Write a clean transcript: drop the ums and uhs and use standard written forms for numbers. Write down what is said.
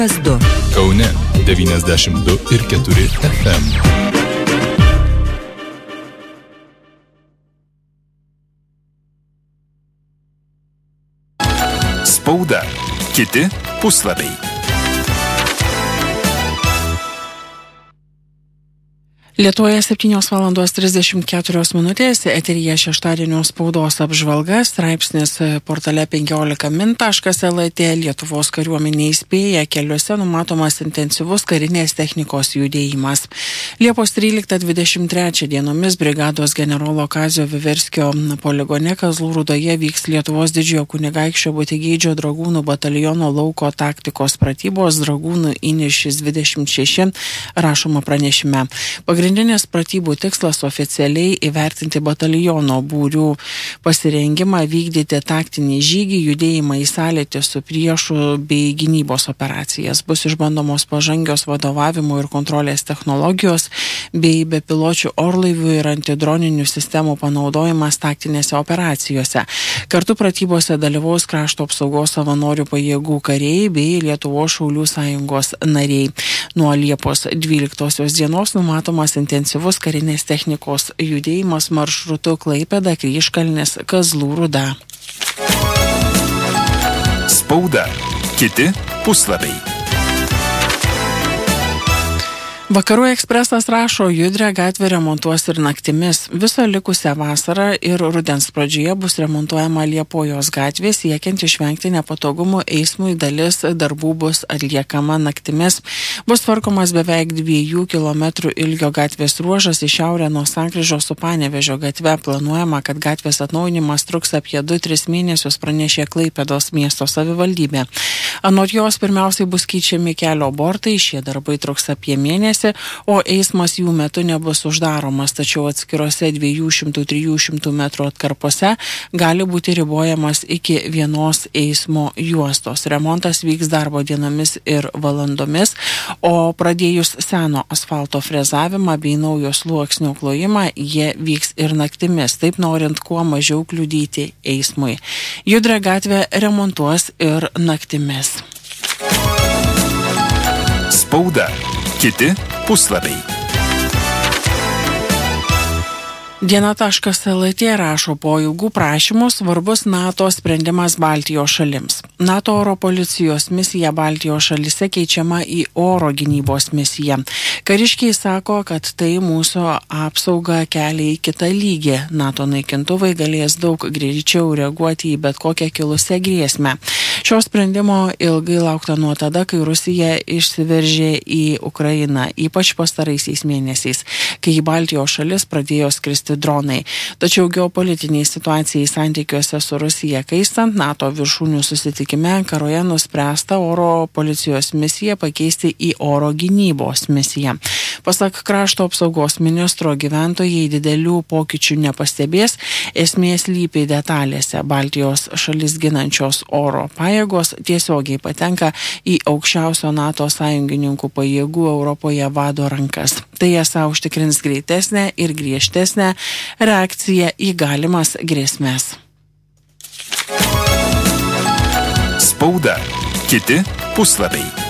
2. Kaune 92,4 FM. Spauda. Kiti puslapiai. Lietuvoje 7:34, eteryje šeštadienio spaudos apžvalga, straipsnis portale 15min.lt. Lietuvos kariuomenė įspėja, keliuose numatomas intensyvus karinės technikos judėjimas. Liepos 13-23 dienomis brigados generolo Kazio Viverskio poligone Kazlų Rūdoje vyks Lietuvos didžiojo kunigaikščio Butigeidžio dragūnų bataliono lauko taktikos pratybos dragūnų įniršis 26, rašoma pranešime. Pagrindinis pratybų tikslas oficialiai įvertinti bataliono būrių pasirengimą vykdyti taktinį žygį, judėjimą į sąlytį su priešu bei gynybos operacijas. Bus išbandomos pažangios vadovavimo ir kontrolės technologijos bei bepiločių orlaivių ir antidroninių sistemų panaudojimas taktinėse operacijose. Kartu pratybose dalyvaus krašto apsaugos savanorių pajėgų kariai bei Lietuvos šaulių sąjungos nariai. Nuo Liepos 12 dienos numatomas intensyvus karinės technikos judėjimas maršrutu Klaipėda, Kryžkalnis, Kazlų Rūda. Spauda. Kiti puslapiai. Vakarų ekspresas rašo, Judrę gatvę remontuos ir naktimis. Visą likusią vasarą ir rudens pradžioje bus remontuojama Liepojos gatvė, siekiant išvengti nepatogumų eismui, dalis darbų bus atliekama naktimis. Bus tvarkomas beveik 2 km ilgio gatvės ruožas į šiaurę nuo sankryžos su Panevėžio gatve. Planuojama, kad gatvės atnaujinimas truks apie 2-3 mėnesius, pranešė Klaipėdos miesto savivaldybė. Anot jos pirmiausiai bus keičiami kelio bortai, šie darbai truks apie mėnesį, o eismas jų metu nebus uždaromas, tačiau atskirose 200-300 metrų atkarpose gali būti ribojamas iki vienos eismo juostos. Remontas vyks darbo dienomis ir valandomis, o pradėjus seno asfalto frezavimą bei naujo sluoksnio klojimą, jie vyks ir naktimis, taip norint kuo mažiau kliudyti eismui. Judrę gatvę remontuos ir naktimis. Spauda. Kiti puslapiai. Diena.lt rašo, po ilgų prašymų svarbus NATO sprendimas Baltijos šalims. NATO oro policijos misija Baltijos šalyse keičiama į oro gynybos misiją. Kariškiai sako, kad tai mūsų apsaugą kelia į kitą lygį. NATO naikintuvai galės daug greičiau reaguoti į bet kokią kilusią grėsmę. Šio sprendimo ilgai laukta nuo tada, kai Rusija išsiveržė į Ukrainą, ypač pastaraisiais mėnesiais, kai į Baltijos šalis pradėjo skristi dronai. Tačiau geopolitiniai situacijai santykiuose su Rusija kaistant, NATO viršūnių susitikime Ankaroje nuspręsta oro policijos misiją pakeisti į oro gynybos misiją. Pasak krašto apsaugos ministro, gyventojai didelių pokyčių nepastebės, esmė slypi detalėse. Baltijos šalis ginančios oro pajėgos tiesiogiai patenka į aukščiausio NATO sąjungininkų pajėgų Europoje vado rankas. Tai esą užtikrins greitesnę ir griežtesnę reakciją į galimas grėsmes. Spauda. Kiti puslapiai.